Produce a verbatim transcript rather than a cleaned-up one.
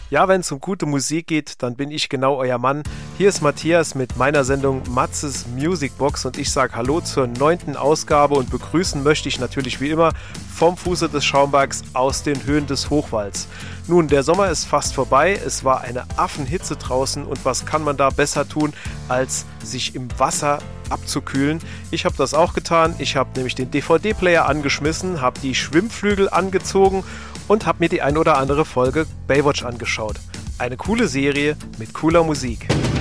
Ja, wenn es um gute Musik geht, dann bin ich genau euer Mann. Hier ist Matthias mit meiner Sendung Matzes Musicbox und ich sage Hallo zur neunten Ausgabe und begrüßen möchte ich natürlich wie immer vom Fuße des Schaumbergs aus den Höhen des Hochwalds. Nun, der Sommer ist fast vorbei, es war eine Affenhitze draußen und was kann man da besser tun, als sich im Wasser abzukühlen. Ich habe das auch getan, ich habe nämlich den D V D-Player angeschmissen, habe die Schwimmflügel angezogen und habe mir die ein oder andere Folge Baywatch angeschaut. Eine coole Serie mit cooler Musik.